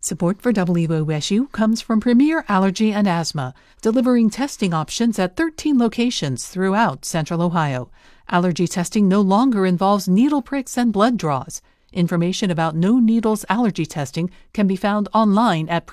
Support for WOSU comes from Premier Allergy and Asthma, delivering testing options at 13 locations throughout Central Ohio. Allergy testing no longer involves needle pricks and blood draws. Information about no needles allergy testing can be found online at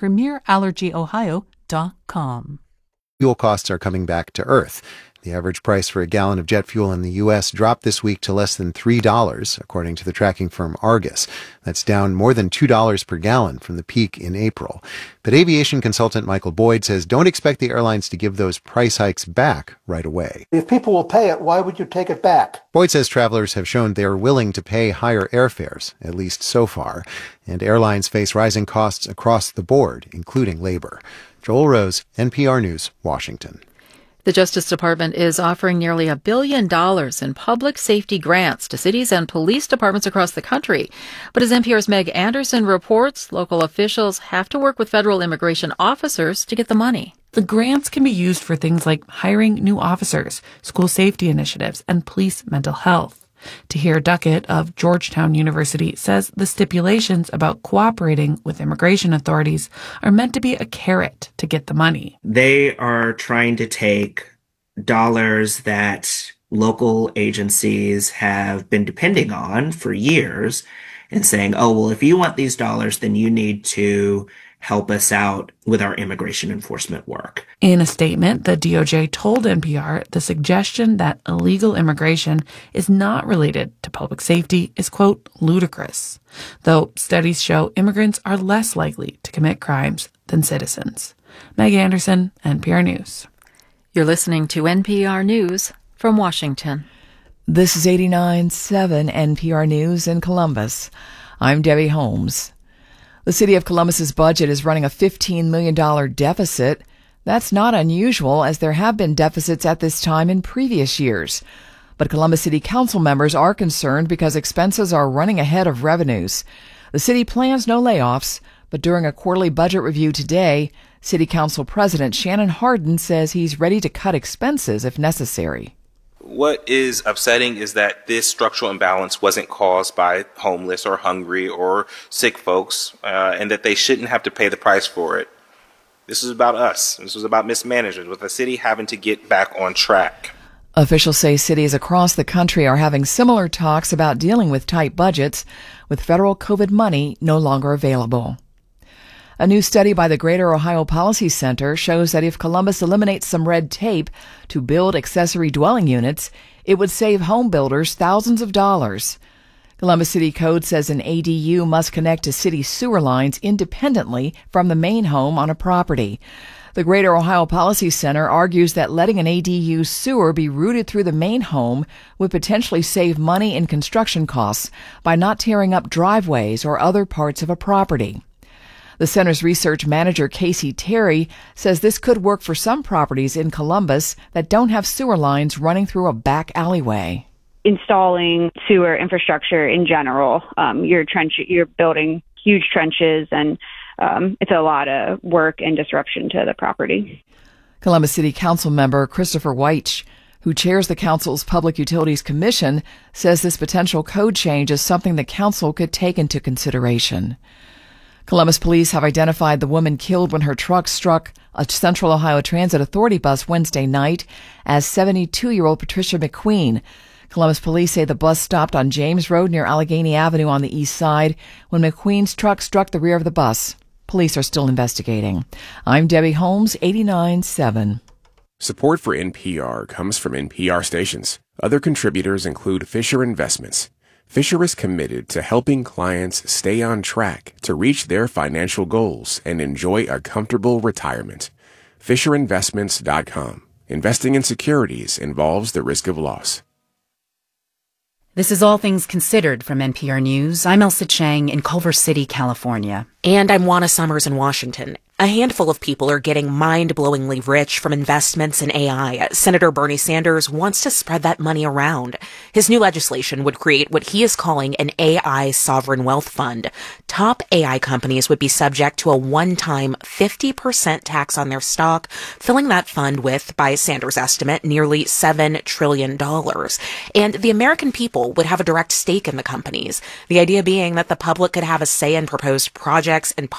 premierallergyohio.com. Fuel costs are coming back to earth. The average price for a gallon of jet fuel in the U.S. dropped this week to less than $3, according to the tracking firm Argus. That's down more than $2 per gallon from the peak in April. But aviation consultant Michael Boyd says don't expect the airlines to give those price hikes back right away. If people will pay it, why would you take it back? Boyd says travelers have shown they are willing to pay higher airfares, at least so far, and airlines face rising costs across the board, including labor. Joel Rose, NPR News, Washington. The Justice Department is offering nearly $1 billion in public safety grants to cities and police departments across the country. But as NPR's Meg Anderson reports, local officials have to work with federal immigration officers to get the money. The grants can be used for things like hiring new officers, school safety initiatives, and police mental health. Tahir Duckett of Georgetown University says the stipulations about cooperating with immigration authorities are meant to be a carrot to get the money. They are trying to take dollars that local agencies have been depending on for years and saying, oh, well, if you want these dollars, then you need to help us out with our immigration enforcement work. In a statement, the DOJ told NPR the suggestion that illegal immigration is not related to public safety is, quote, ludicrous, though studies show immigrants are less likely to commit crimes than citizens. Meg Anderson, NPR News. You're listening to NPR News from Washington. This is 89.7 NPR News in Columbus. I'm Debbie Holmes. The city of Columbus's budget is running a $15 million deficit. That's not unusual, as there have been deficits at this time in previous years. But Columbus City Council members are concerned because expenses are running ahead of revenues. The city plans no layoffs, but during a quarterly budget review today, City Council President Shannon Hardin says he's ready to cut expenses if necessary. What is upsetting is that this structural imbalance wasn't caused by homeless or hungry or sick folks, and that they shouldn't have to pay the price for it. This is about us. This was about mismanagement, with the city having to get back on track. Officials say cities across the country are having similar talks about dealing with tight budgets, with federal COVID money no longer available. A new study by the Greater Ohio Policy Center shows that if Columbus eliminates some red tape to build accessory dwelling units, it would save home builders thousands of dollars. Columbus City Code says an ADU must connect to city sewer lines independently from the main home on a property. The Greater Ohio Policy Center argues that letting an ADU sewer be routed through the main home would potentially save money in construction costs by not tearing up driveways or other parts of a property. The center's research manager, Casey Terry, says this could work for some properties in Columbus that don't have sewer lines running through a back alleyway. Installing sewer infrastructure in general, you're building huge trenches, and it's a lot of work and disruption to the property. Columbus City Council member Christopher Weich, who chairs the council's Public Utilities Commission, says this potential code change is something the council could take into consideration. Columbus police have identified the woman killed when her truck struck a Central Ohio Transit Authority bus Wednesday night as 72-year-old Patricia McQueen. Columbus police say the bus stopped on James Road near Allegheny Avenue on the east side when McQueen's truck struck the rear of the bus. Police are still investigating. I'm Debbie Holmes, 89.7. Support for NPR comes from NPR stations. Other contributors include Fisher Investments. Fisher is committed to helping clients stay on track to reach their financial goals and enjoy a comfortable retirement. FisherInvestments.com. Investing in securities involves the risk of loss. This is All Things Considered from NPR News. I'm Elsa Chang in Culver City, California. And I'm Juana Summers in Washington. A handful of people are getting mind-blowingly rich from investments in AI. Senator Bernie Sanders wants to spread that money around. His new legislation would create what he is calling an AI sovereign wealth fund. Top AI companies would be subject to a one-time 50% tax on their stock, filling that fund with, by Sanders' estimate, nearly $7 trillion. And the American people would have a direct stake in the companies. The idea being that the public could have a say in proposed projects and